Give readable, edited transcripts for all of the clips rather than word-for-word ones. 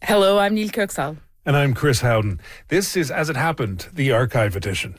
Hello, I'm Neil Kirksall. And I'm Chris Howden. This is As It Happened, the Archive Edition.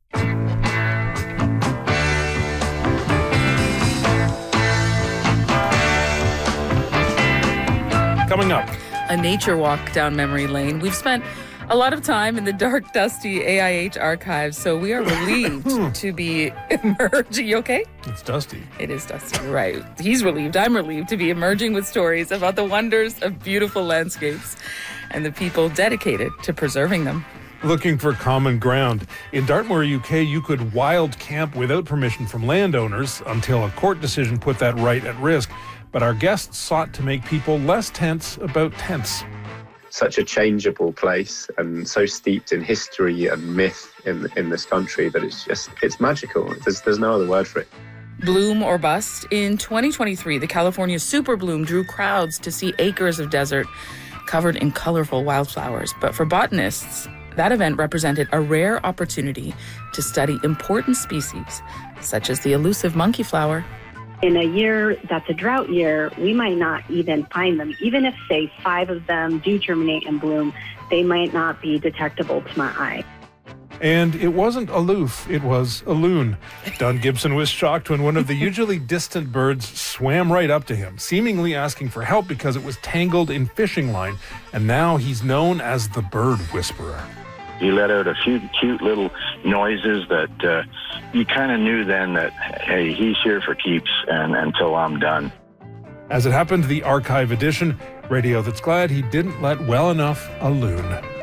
Coming up, a nature walk down memory lane. We've spent a lot of time in the dark, dusty AIH archives, so we are relieved to be emerging. You okay? It's dusty. It is dusty, right. He's relieved. I'm relieved to be emerging with stories about the wonders of beautiful landscapes and the people dedicated to preserving them. Looking for common ground. In Dartmoor, UK, you could wild camp without permission from landowners until a court decision put that right at risk. But our guests sought to make people less tense about tents. Such a changeable place and so steeped in history and myth in this country that it's magical. There's no other word for it. Bloom or bust. In 2023, the California Super Bloom drew crowds to see acres of desert covered in colorful wildflowers. But for botanists, that event represented a rare opportunity to study important species, such as the elusive monkey flower. In a year that's a drought year, we might not even find them. Even if, say, 5 of them do germinate and bloom, they might not be detectable to my eye. And it wasn't aloof, it was a loon. Don Gibson was shocked when one of the usually distant birds swam right up to him, seemingly asking for help because it was tangled in fishing line. And now he's known as the bird whisperer. He let out a few cute little noises that you kind of knew then that, hey, he's here for keeps and until I'm done. As It Happened, the Archive Edition, radio that's glad he didn't let well enough a loon.